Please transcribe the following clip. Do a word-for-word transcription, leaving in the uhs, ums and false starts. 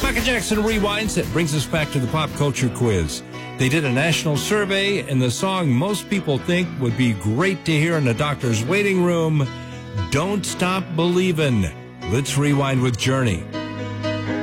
Michael Jackson Rewinds. That brings us back to the pop culture quiz. They did a national survey, and the song most people think would be great to hear in a doctor's waiting room, Don't Stop Believin'. Let's rewind with Journey.